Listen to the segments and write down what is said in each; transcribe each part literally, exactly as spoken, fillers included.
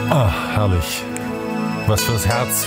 Ah, herrlich. Was fürs Herz.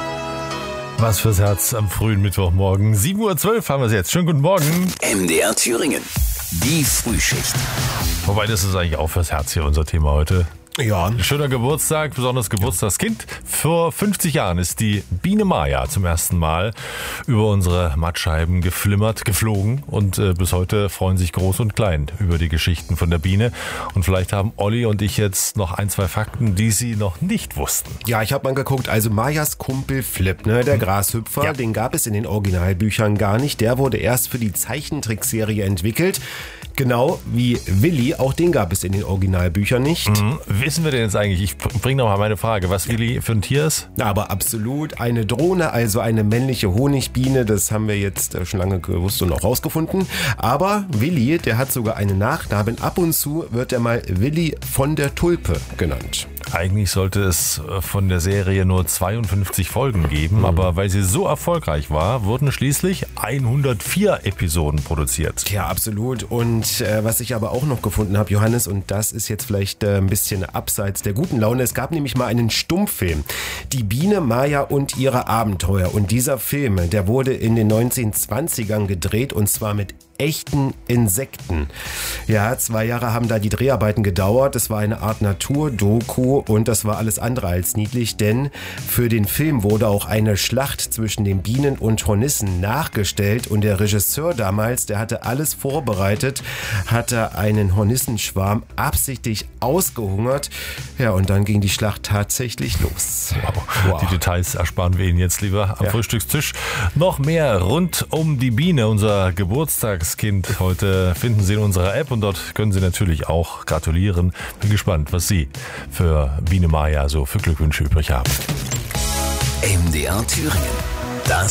Was fürs Herz am frühen Mittwochmorgen. sieben Uhr zwölf haben wir es jetzt. Schönen guten Morgen. M D R Thüringen. Die Frühschicht. Wobei, das ist eigentlich auch fürs Herz hier unser Thema heute. Ja. Schöner Geburtstag, besonders Geburtstagskind. Vor fünfzig Jahren ist die Biene Maya zum ersten Mal über unsere Mattscheiben geflimmert, geflogen. Und äh, bis heute freuen sich Groß und Klein über die Geschichten von der Biene. Und vielleicht haben Olli und ich jetzt noch ein, zwei Fakten, die sie noch nicht wussten. Ja, ich habe mal geguckt, also Mayas Kumpel Flip, ne, der Grashüpfer, Ja. den gab es in den Originalbüchern gar nicht. Der wurde erst für die Zeichentrickserie entwickelt. Genau wie Willi, auch den gab es in den Originalbüchern nicht. Hm, wissen wir denn jetzt eigentlich, ich bringe noch mal meine Frage, was Willi für ein Tier ist? Aber absolut eine Drohne, also eine männliche Honigbiene, das haben wir jetzt äh, schon lange gewusst und auch rausgefunden. Aber Willi, der hat sogar einen Nachnamen. Ab und zu wird er mal Willi von der Tulpe genannt. Eigentlich sollte es von der Serie nur zweiundfünfzig Folgen geben, mhm. aber weil sie so erfolgreich war, wurden schließlich hundertvier Episoden produziert. Ja, absolut. Und äh, was ich aber auch noch gefunden habe, Johannes, und das ist jetzt vielleicht äh, ein bisschen abseits der guten Laune, es gab nämlich mal einen Stummfilm, Die Biene Maya und ihre Abenteuer. Und dieser Film, der wurde in den neunzehnhundertzwanzigern gedreht, und zwar mit echten Insekten. Ja, zwei Jahre haben da die Dreharbeiten gedauert. Das war eine Art Naturdoku und das war alles andere als niedlich, denn für den Film wurde auch eine Schlacht zwischen den Bienen und Hornissen nachgestellt und der Regisseur damals, der hatte alles vorbereitet, hatte einen Hornissenschwarm absichtlich ausgehungert. Ja, und dann ging die Schlacht tatsächlich los. Wow. Wow. Die Details ersparen wir Ihnen jetzt lieber am Ja. Frühstückstisch. Noch mehr rund um die Biene, unser Geburtstagskind. Heute finden Sie in unserer App und dort können Sie natürlich auch gratulieren. Bin gespannt, was Sie für Biene Maya so für Glückwünsche übrig haben. M D R Thüringen.